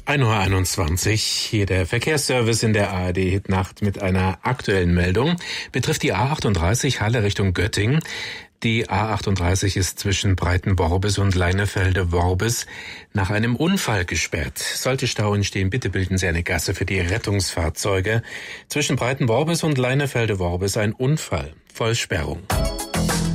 1:21 Uhr, hier der Verkehrsservice in der ARD-Hitnacht mit einer aktuellen Meldung. Betrifft die A38 Halle Richtung Göttingen. Die A38 ist zwischen Breitenworbis und Leinefelde-Worbis nach einem Unfall gesperrt. Sollte Stau entstehen, bitte bilden Sie eine Gasse für die Rettungsfahrzeuge. Zwischen Breitenworbis und Leinefelde-Worbis ein Unfall. Vollsperrung.